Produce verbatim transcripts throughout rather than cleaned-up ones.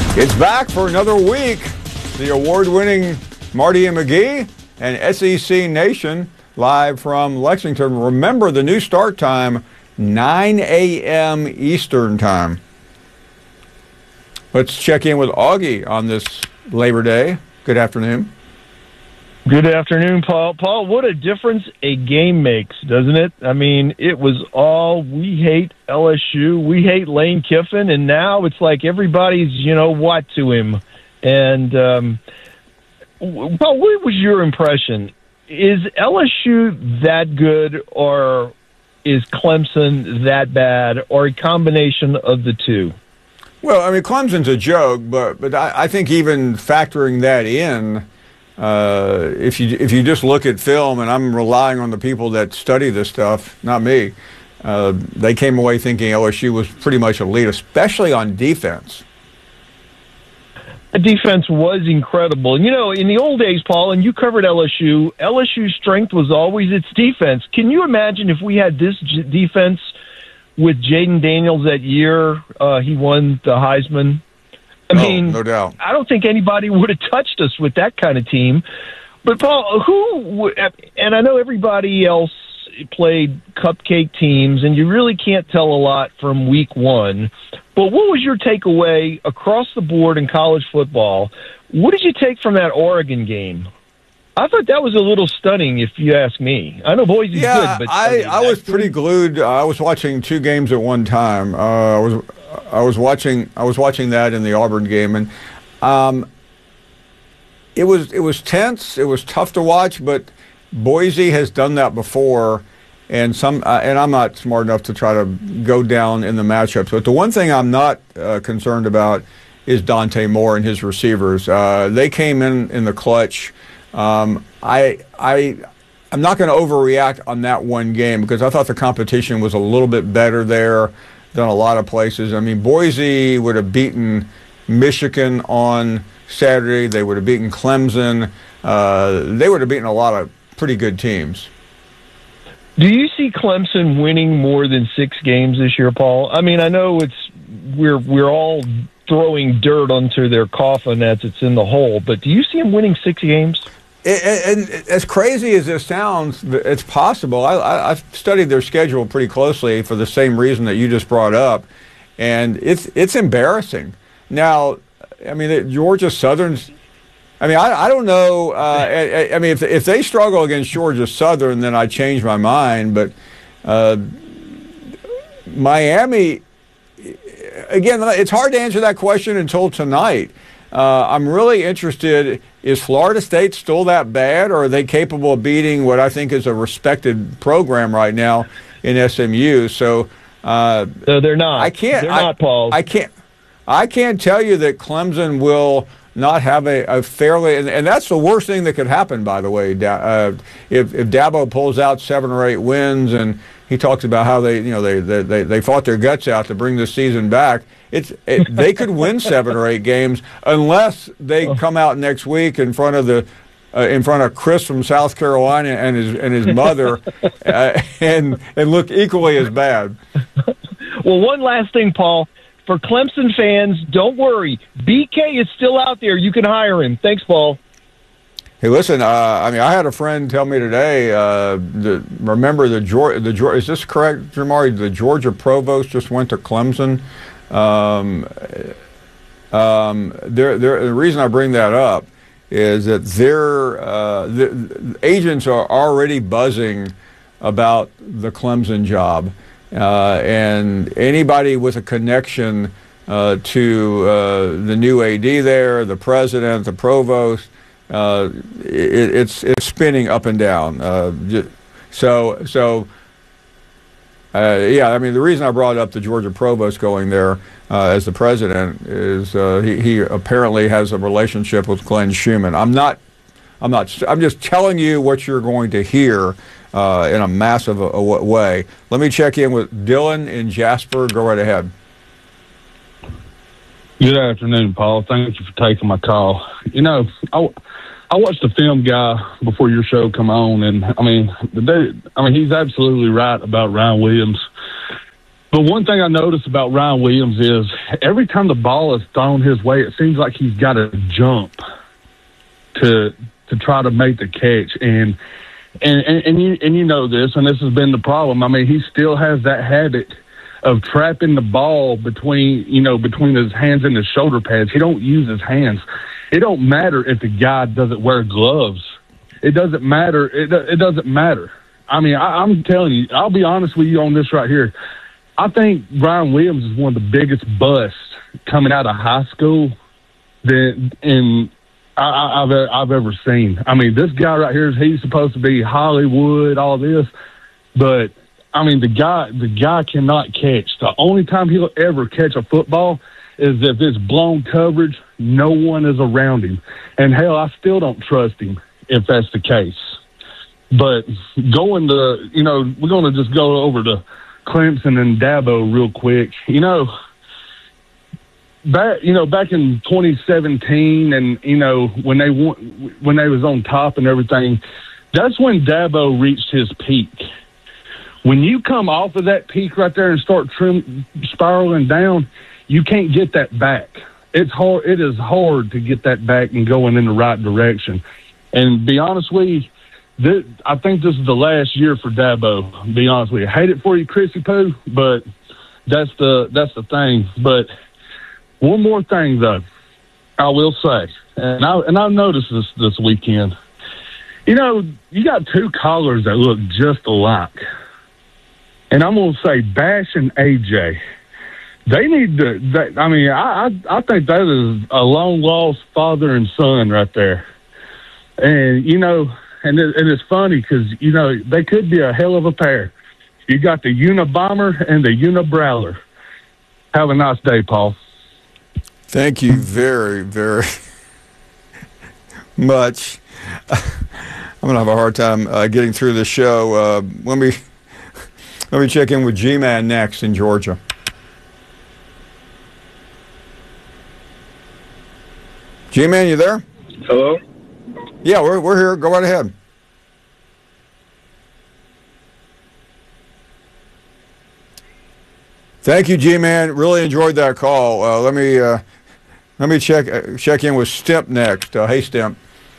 It's back for another week. The award-winning Marty and McGee and S E C Nation live from Lexington. Remember the new start time, nine a.m. Eastern time. Let's check in with Augie on this Labor Day. Good afternoon. Good afternoon, Paul. Paul, what a difference a game makes, doesn't it? I mean, it was all, we hate L S U, we hate Lane Kiffin, and now it's like everybody's, you know, what to him. And, um, Paul, what was your impression? Is L S U that good, or is Clemson that bad, or a combination of the two? Well, I mean, Clemson's a joke, but, but I, I think even factoring that in, Uh, if you if you just look at film, and I'm relying on the people that study this stuff, not me, uh, they came away thinking L S U was pretty much elite, especially on defense. The defense was incredible. And, you know, in the old days, Paul, and you covered L S U, L S U's strength was always its defense. Can you imagine if we had this j- defense with Jaden Daniels that year uh, he won the Heisman? I mean, oh, no doubt. I don't think anybody would have touched us with that kind of team. But, Paul, who – and I know everybody else played cupcake teams, and you really can't tell a lot from week one. But what was your takeaway across the board in college football? What did you take from that Oregon game? I thought that was a little stunning, if you ask me. I know Boise's yeah, good, but I, I was pretty glued. I was watching two games at one time. Uh, I was I was watching I was watching that in the Auburn game, and um, it was it was tense. It was tough to watch, but Boise has done that before, and some uh, and I'm not smart enough to try to go down in the matchups. But the one thing I'm not uh, concerned about is Dante Moore and his receivers. Uh, they came in in the clutch. Um, I I I'm not going to overreact on that one game because I thought the competition was a little bit better there than a lot of places. I mean, Boise would have beaten Michigan on Saturday. They would have beaten Clemson. Uh, they would have beaten a lot of pretty good teams. Do you see Clemson winning more than six games this year, Paul? I mean, I know it's we're we're all throwing dirt onto their coffin as it's in the hole, but do you see them winning six games? And, and as crazy as this sounds, it's possible. I, I, I've studied their schedule pretty closely for the same reason that you just brought up, and it's it's embarrassing. Now, I mean, Georgia Southern's. I mean, I, I don't know. Uh, I, I mean, if if they struggle against Georgia Southern, then I change my mind. But uh, Miami, again, it's hard to answer that question until tonight. Uh, I'm really interested, is Florida State still that bad, or are they capable of beating what I think is a respected program right now in S M U? So uh, no, they're not. I can't. They're I, not, Paul. I can't. I can't tell you that Clemson will not have a, a fairly, and, and that's the worst thing that could happen, by the way. Uh, if if Dabo pulls out seven or eight wins, and he talks about how they, you know, they they they fought their guts out to bring this season back. It's it, they could win seven or eight games unless they come out next week in front of the uh, in front of Chris from South Carolina and his and his mother, uh, and and look equally as bad. Well, one last thing, Paul. For Clemson fans, don't worry. B K is still out there. You can hire him. Thanks, Paul. Hey, listen. Uh, I mean, I had a friend tell me today. Uh, the, remember the Georgia? The Georgia? Is this correct, Jamari? The Georgia provost just went to Clemson. Um, um, they're, they're, the reason I bring that up is that their uh, the, the agents are already buzzing about the Clemson job, uh, and anybody with a connection uh, to uh, the new A D there, the president, the provost, uh, it, it's it's spinning up and down. Uh, so so. Uh, yeah, I mean, the reason I brought up the Georgia provost going there uh, as the president is uh, he, he apparently has a relationship with Glenn Schumann. I'm not, I'm not, I'm just telling you what you're going to hear uh, in a massive a, a way. Let me check in with Dylan in Jasper. Go right ahead. Good afternoon, Paul. Thank you for taking my call. You know, I, I watched the film guy before your show come on, and I mean, the day, I mean, he's absolutely right about Ryan Williams. But one thing I noticed about Ryan Williams is every time the ball is thrown his way, it seems like he's got to jump to to try to make the catch. And and, and, and you and you know this, and this has been the problem. I mean, he still has that habit of trapping the ball between, you know, between his hands and his shoulder pads. He don't use his hands. It don't matter if the guy doesn't wear gloves. It doesn't matter. It, it doesn't matter. I mean, I, I'm telling you, I'll be honest with you on this right here. I think Ryan Williams is one of the biggest busts coming out of high school that in I, I've I've ever seen. I mean, this guy right here, he's supposed to be Hollywood, all this, but I mean, the guy the guy cannot catch. The only time he'll ever catch a football is if it's blown coverage, no one is around him, and hell, I still don't trust him if that's the case. But going to, you know, we're going to just go over to Clemson and Dabo real quick. You know, back you know back in twenty seventeen, and you know when they won, when they was on top and everything, that's when Dabo reached his peak. When you come off of that peak right there and start trim, spiraling down, you can't get that back. It's hard. It is hard to get that back and going in the right direction. And be honest with you, This, I think this is the last year for Dabo. To be honest with you, I hate it for you, Chrissy Poo, but that's the that's the thing. But one more thing, though, I will say, and I and I've noticed this this weekend. You know, you got two callers that look just alike, and I'm gonna say Bash and A J. They need to. They, I mean, I, I I think that is a long lost father and son right there, and you know. And, it, and it's funny because, you know, they could be a hell of a pair. You got the Unabomber and the Unabrawler. Have a nice day, Paul. Thank you very, very much. I'm going to have a hard time uh, getting through the show. Uh, let me let me check in with G-Man next in Georgia. G-Man, you there? Hello? Yeah, we're we're here. Go right ahead. Thank you, G-Man. Really enjoyed that call. Uh, let me uh, let me check uh, check in with Stimp next. Uh, hey, Stimp.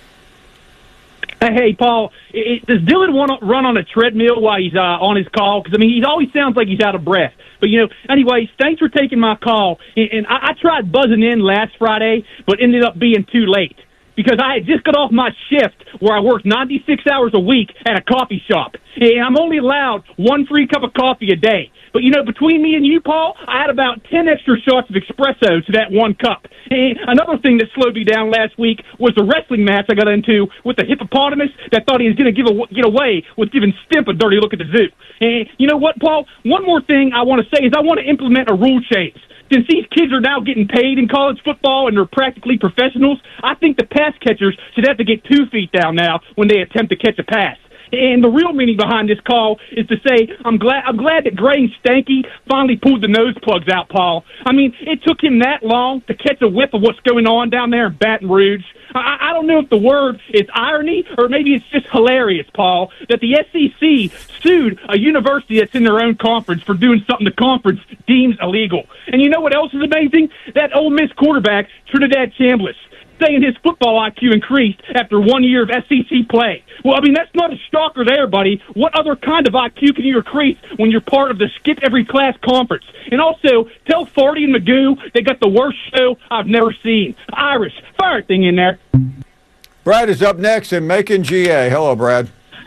Hey, Paul. It, does Dylan want to run on a treadmill while he's uh, on his call? Because I mean, he always sounds like he's out of breath. But you know, anyways, thanks for taking my call. And, and I, I tried buzzing in last Friday, but ended up being too late, because I had just got off my shift where I worked ninety-six hours a week at a coffee shop. And I'm only allowed one free cup of coffee a day. But, you know, between me and you, Paul, I had about ten extra shots of espresso to that one cup. And another thing that slowed me down last week was the wrestling match I got into with the hippopotamus that thought he was going to give a, get away with giving Stimp a dirty look at the zoo. And you know what, Paul? One more thing I want to say is I want to implement a rule change. Since these kids are now getting paid in college football and they're practically professionals, I think the pass catchers should have to get two feet down now when they attempt to catch a pass. And the real meaning behind this call is to say I'm glad I'm glad that Gray and Stanky finally pulled the nose plugs out, Paul. I mean, it took him that long to catch a whiff of what's going on down there in Baton Rouge. I, I don't know if the word is irony or maybe it's just hilarious, Paul, that the S E C sued a university that's in their own conference for doing something the conference deems illegal. And you know what else is amazing? That Ole Miss quarterback, Trinidad Chambliss, saying his football I Q increased after one year of S E C play. Well, I mean, that's not a shocker there, buddy. What other kind of I Q can you increase when you're part of the skip-every-class conference? And also, tell Farty and Magoo they got the worst show I've never seen. Irish, fire a thing in there. Brad is up next in Macon, G A. Hello, Brad.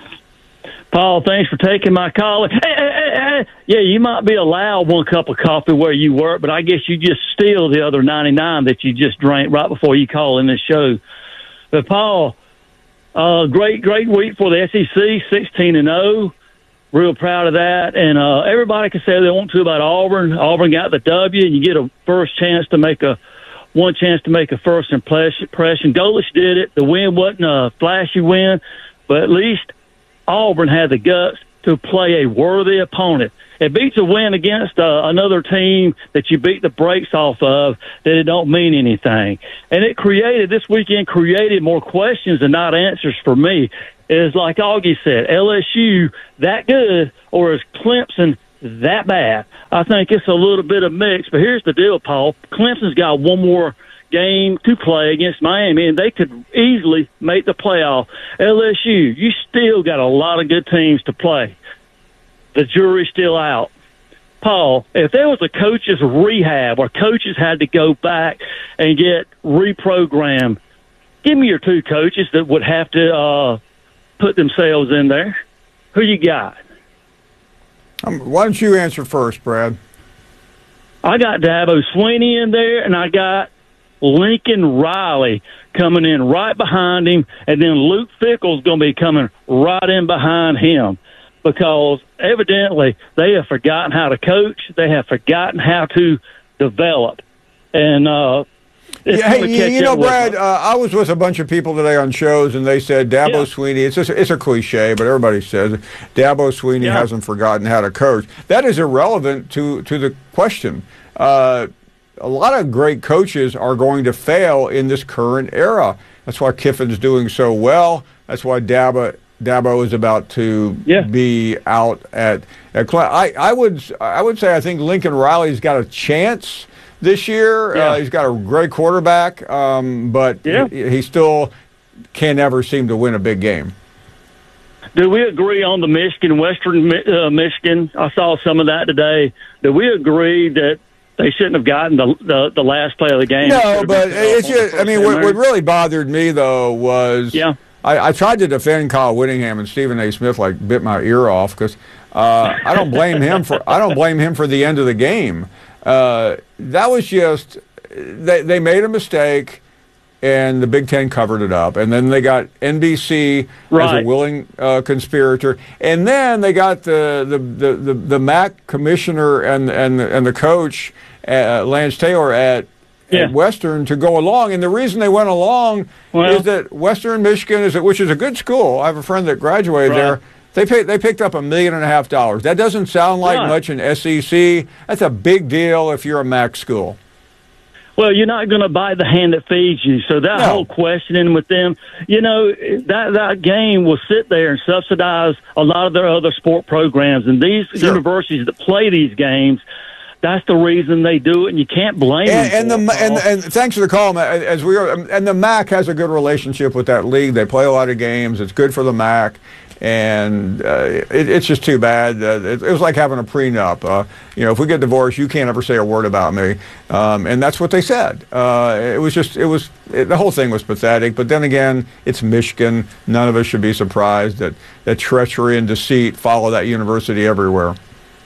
Paul, thanks for taking my call. Hey, hey, hey, hey. Yeah, you might be allowed one cup of coffee where you work, but I guess you just steal the other ninety-nine that you just drank right before you call in this show. But, Paul, uh, great, great week for the S E C, sixteen and oh. Real proud of that. And uh, everybody can say they want to about Auburn. Auburn got the W, and you get a first chance to make a one chance to make a first impression. Golesh did it. The win wasn't a flashy win, but at least Auburn had the guts to play a worthy opponent. It beats a win against uh, another team that you beat the brakes off of, that it don't mean anything. And it created, this weekend created more questions and not answers for me. It's like Augie said, L S U that good, or is Clemson that bad. I think it's a little bit of mix. But here's the deal, Paul. Clemson's got one more game to play against Miami, and they could easily make the playoff. L S U, you still got a lot of good teams to play. The jury's still out. Paul, if there was a coach's rehab or coaches had to go back and get reprogrammed, give me your two coaches that would have to uh, put themselves in there. Who you got? Um, why don't you answer first, Brad? I got Dabo Swinney in there, and I got Lincoln Riley coming in right behind him, and then Luke Fickell's going to be coming right in behind him, because evidently they have forgotten how to coach. They have forgotten how to develop. And uh, yeah, hey, you know, Brad, uh, I was with a bunch of people today on shows, and they said Dabo yeah. Swinney, it's, just, it's a cliche, but everybody says it, Dabo Swinney yeah. hasn't forgotten how to coach. That is irrelevant to, to the question. Uh, a lot of great coaches are going to fail in this current era. That's why Kiffin's doing so well. That's why Dabo... Dabo is about to yeah. be out at, at Cle- I, I would I would say I think Lincoln Riley's got a chance this year. Yeah. Uh, he's got a great quarterback, um, but yeah. he, he still can never seem to win a big game. Do we agree on the Michigan, Western uh, Michigan? I saw some of that today. Do we agree that they shouldn't have gotten the the, the last play of the game? No, but it's just, I mean, what, what really bothered me, though, was yeah. – I, I tried to defend Kyle Whittingham, and Stephen A. Smith like bit my ear off because uh, I don't blame him for I don't blame him for the end of the game. Uh, that was just they they made a mistake, and the Big Ten covered it up, and then they got N B C right. as a willing uh, conspirator, and then they got the the the the, the M A C commissioner and and and the coach uh, Lance Taylor at. Yeah. At Western to go along, and the reason they went along well, is that Western Michigan is, which is a good school. I have a friend that graduated right. there. They pay, they picked up a million and a half dollars. That doesn't sound like right. much in S E C. That's a big deal if you're a M A C school. Well, you're not going to buy the hand that feeds you. So that no. whole questioning with them, you know, that that game will sit there and subsidize a lot of their other sport programs, and these sure. universities that play these games. That's the reason they do it, and you can't blame and, them. And, the, and, and thanks for the call, as we are, and the M A C has a good relationship with that league. They play a lot of games. It's good for the M A C, and uh, it, it's just too bad. Uh, it, it was like having a prenup. Uh, you know, if we get divorced, you can't ever say a word about me, um, and that's what they said. Uh, it was just, it was it, the whole thing was pathetic. But then again, it's Michigan. None of us should be surprised that that treachery and deceit follow that university everywhere.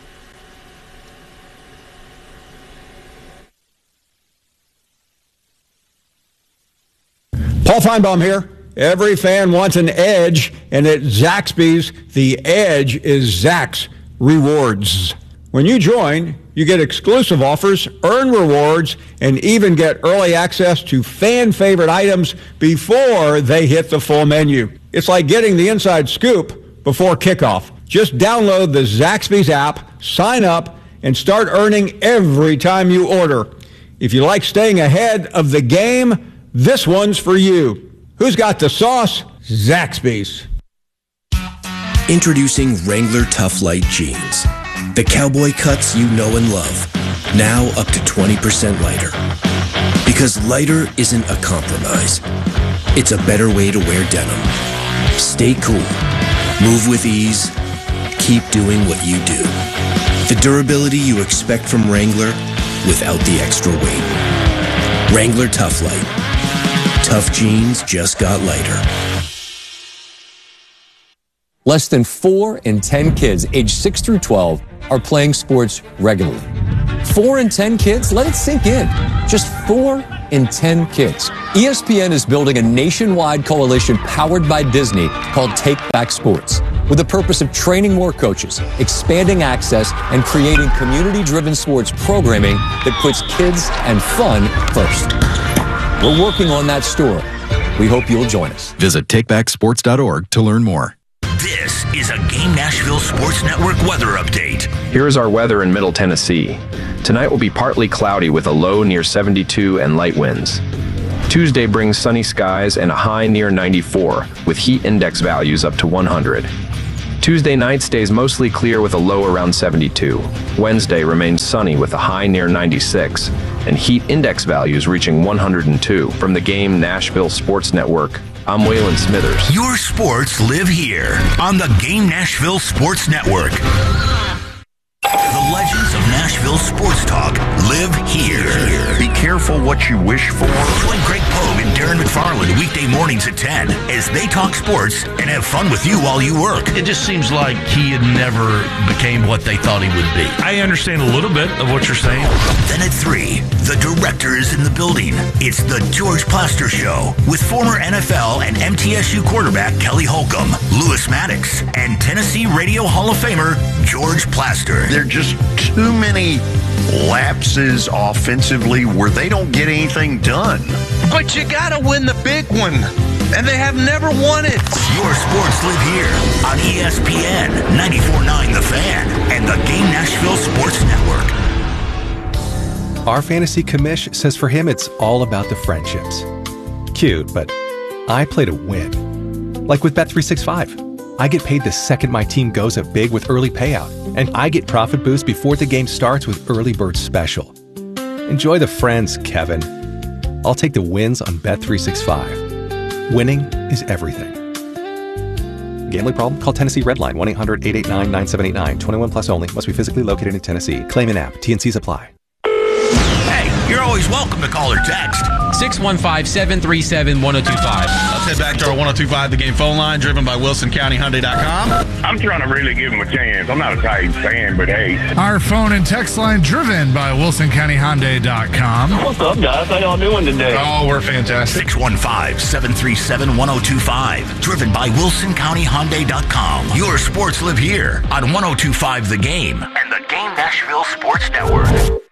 Paul Feinbaum here. Every fan wants an edge, and at Zaxby's, the edge is Zax Rewards. When you join, you get exclusive offers, earn rewards, and even get early access to fan-favorite items before they hit the full menu. It's like getting the inside scoop before kickoff. Just download the Zaxby's app, sign up, and start earning every time you order. If you like staying ahead of the game, this one's for you. Who's got the sauce? Zaxby's. Introducing Wrangler Tough Light Jeans. The cowboy cuts you know and love. Now up to twenty percent lighter. Because lighter isn't a compromise. It's a better way to wear denim. Stay cool. Move with ease. Keep doing what you do. The durability you expect from Wrangler without the extra weight. Wrangler Tough Light. Tough jeans just got lighter. Less than four in ten kids aged six through twelve are playing sports regularly. Four in ten kids? Let it sink in. Just four in ten kids. E S P N is building a nationwide coalition powered by Disney called Take Back Sports, with the purpose of training more coaches, expanding access, and creating community-driven sports programming that puts kids and fun first. We're working on that story. We hope you'll join us. Visit take back sports dot org to learn more. This is a Game Nashville Sports Network weather update. Here is our weather in Middle Tennessee. Tonight will be partly cloudy with a low near seventy-two and light winds. Tuesday brings sunny skies and a high near ninety-four with heat index values up to one hundred. Tuesday night stays mostly clear with a low around seventy-two. Wednesday remains sunny with a high near ninety-six, and heat index values reaching one hundred two. From the Game Nashville Sports Network, I'm Waylon Smithers. Your sports live here on the Game Nashville Sports Network. The legends of Nashville Sports Talk live here. Be careful what you wish for. Join Greg Pogue and Darren McFarland weekday mornings at ten as they talk sports and have fun with you while you work. It just seems like he had never became what they thought he would be. I understand a little bit of what you're saying. Then at three, the director is in the building. It's the George Plaster Show with former N F L and M T S U quarterback Kelly Holcomb, Lewis Maddox, and Tennessee Radio Hall of Famer George Plaster. There are just too many lapses offensively where they don't get anything done. But you gotta win the big one, and they have never won it. Your sports live here on E S P N ninety-four point nine The Fan and the Game Nashville Sports Network. Our fantasy commish says for him it's all about the friendships. Cute, but I play to win. Like with Bet three sixty-five. I get paid the second my team goes up big with early payout, and I get profit boost before the game starts with Early Bird Special. Enjoy the friends, Kevin. I'll take the wins on Bet three sixty-five. Winning is everything. Gambling problem? Call Tennessee Redline one eight hundred eight eight nine nine seven eight nine. twenty-one plus only. Must be physically located in Tennessee. Claim an app. T N Cs apply. Hey, you're always welcome to call or text. six one five, seven three seven, one oh two five. Let's head back to our one oh two five The Game phone line, driven by Wilson County Hyundai dot com. I'm trying to really give him a chance. I'm not a Titans fan, but hey. Our phone and text line, driven by Wilson County Hyundai dot com. What's up, guys? How y'all doing today? Oh, we're fantastic. six one five, seven three seven, one oh two five. Driven by Wilson County Hyundai dot com. Your sports live here on one oh two five The Game and the Game Nashville Sports Network.